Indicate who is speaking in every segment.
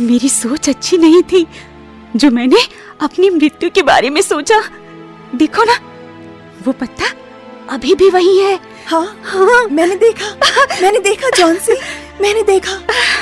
Speaker 1: मेरी सोच अच्छी नहीं थी जो मैंने अपनी मृत्यु के बारे में सोचा। देखो ना, वो पत्ता अभी भी वही है।
Speaker 2: हाँ, हाँ, मैंने देखा जॉन्सी, मैंने देखा।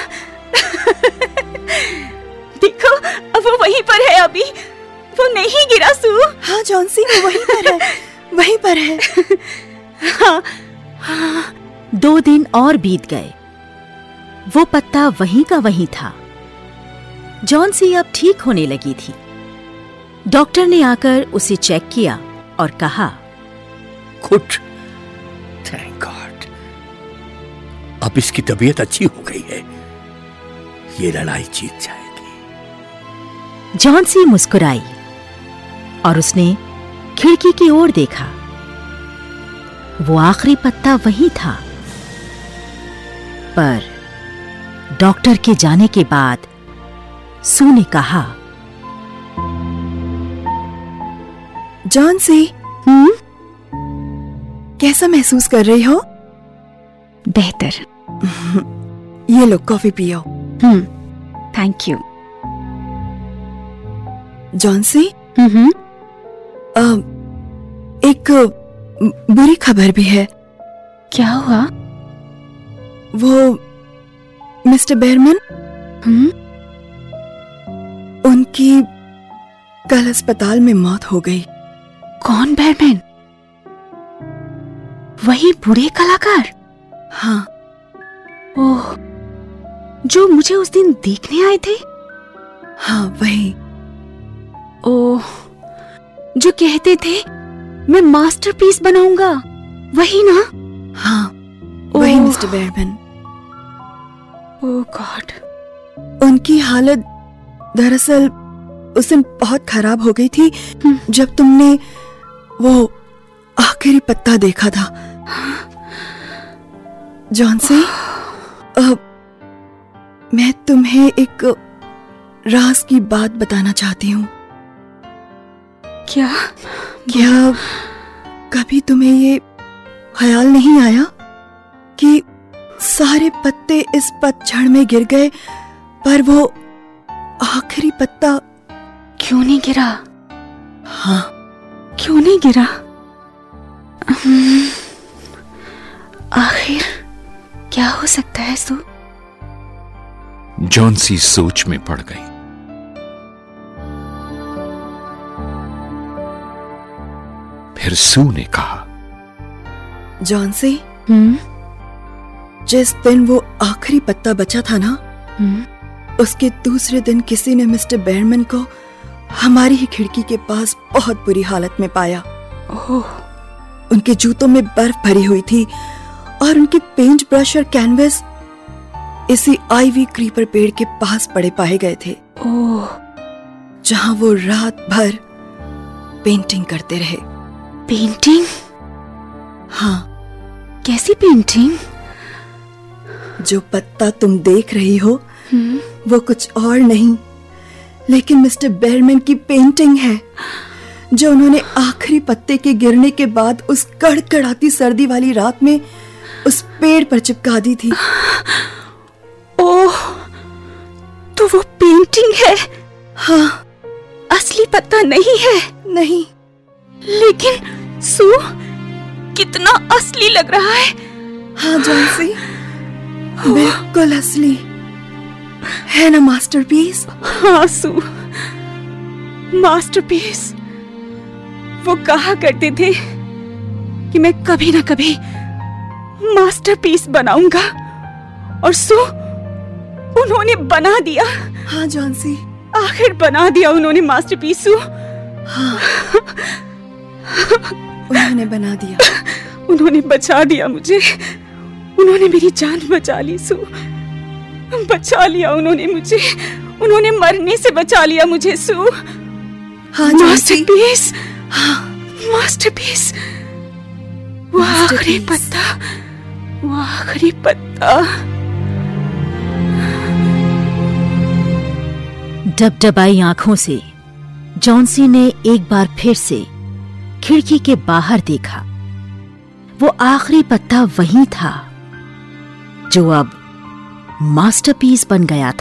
Speaker 1: देखो, अब वो वहीं पर है, अभी वो नहीं गिरा सू।
Speaker 2: हाँ जॉन्सी, वो वहीं पर है।
Speaker 1: हाँ,
Speaker 3: हाँ। 2 दिन और बीत गए। वो पत्ता वहीं का वहीं था। जॉन्सी अब ठीक होने लगी थी। डॉक्टर ने आकर उसे चेक किया और कहा,
Speaker 4: गुड, थैंक गॉड, अब इसकी तबीयत अच्छी हो गई है, ये लड़ाई जीत जाएगी।
Speaker 3: जॉन्सी मुस्कुराई और उसने खिड़की की ओर देखा। वो आखिरी पत्ता वही था, पर डॉक्टर के जाने के बाद सू ने कहा,
Speaker 2: जॉन्सी, कैसा महसूस कर रही हो?
Speaker 1: बेहतर।
Speaker 2: ये लो, कॉफी पियो।
Speaker 1: Thank you.
Speaker 2: जॉन्सी, एक बुरी खबर भी है।
Speaker 1: क्या हुआ?
Speaker 2: वो मिस्टर बेयरमैन, उनकी कल अस्पताल में मौत हो गई।
Speaker 1: कौन बेयरमैन? वही बूढ़े कलाकार?
Speaker 2: हाँ।
Speaker 1: ओह, जो मुझे उस दिन देखने आए थे?
Speaker 2: हाँ, वही।
Speaker 1: ओह, जो कहते थे मैं मास्टरपीस बनाऊंगा, वही ना?
Speaker 2: हाँ, वही मिस्टर बेयरमैन।
Speaker 1: ओह गॉड।
Speaker 2: उनकी हालत दरअसल उस दिन बहुत खराब हो गई थी जब तुमने वो आखिरी पत्ता देखा था। जॉन्सी, मैं तुम्हें एक राज की बात बताना चाहती हूँ।
Speaker 1: क्या
Speaker 2: कभी तुम्हें ये ख्याल नहीं आया कि सारे पत्ते इस पतझड़ में गिर गए, पर वो आखिरी पत्ता
Speaker 1: क्यों नहीं गिरा?
Speaker 2: हाँ,
Speaker 1: क्यों नहीं गिरा? आखिर क्या हो सकता है सू?
Speaker 5: जॉन्सी सोच में पड़ गई। फिर सू ने कहा,
Speaker 2: जॉन्सी, जिस दिन वो आखिरी पत्ता बचा था ना, उसके दूसरे दिन किसी ने मिस्टर बेयरमैन को हमारी ही खिड़की के पास बहुत बुरी हालत में पाया।
Speaker 1: ओह।
Speaker 2: उनके जूतों में बर्फ भरी हुई थी और उनके पेंट ब्रश और कैनवस इसी आईवी क्रीपर पेड़ के पास पड़े पाए गए थे।
Speaker 1: ओह।
Speaker 2: जहां वो रात भर पेंटिंग करते रहे।
Speaker 1: पेंटिंग?
Speaker 2: हाँ।
Speaker 1: कैसी पेंटिंग?
Speaker 2: जो पत्ता तुम देख रही हो वो कुछ और नहीं लेकिन मिस्टर बेयरमैन की पेंटिंग है, जो उन्होंने आखिरी पत्ते के गिरने के बाद उस कड़कड़ाती सर्दी वाली रात में उस पेड़ पर चिपका दी थी।
Speaker 1: ओह, तो वो पेंटिंग है?
Speaker 2: हाँ।
Speaker 1: असली पत्ता नहीं है?
Speaker 2: नहीं।
Speaker 1: लेकिन सू, कितना असली लग रहा है।
Speaker 2: हाँ जॉन्सी, बिल्कुल असली है ना मास्टरपीस?
Speaker 1: हाँ सू, मास्टरपीस। वो कहा करते थे कि मैं कभी ना कभी मास्टरपीस बनाऊंगा, और सो उन्होंने बना दिया।
Speaker 2: हाँ जॉन्सी,
Speaker 1: आखिर बना दिया उन्होंने मास्टरपीस। सू,
Speaker 2: हाँ, उन्होंने बना दिया।
Speaker 1: उन्होंने बचा दिया मुझे, उन्होंने मेरी जान बचा ली। सू, बचा लिया उन्होंने मुझे, उन्होंने मरने से बचा लिया मुझे। सू,
Speaker 2: हाँ
Speaker 1: मास्टरपीस,
Speaker 2: हाँ,
Speaker 1: मास्टरपीस, वो आखिरी पत्ता, वो आखिरी पत्ता।
Speaker 3: डबडबाई आंखों से जॉन्सी ने एक बार फिर से खिड़की के बाहर देखा। वो आखिरी पत्ता वही था जो अब मास्टरपीस बन गया था।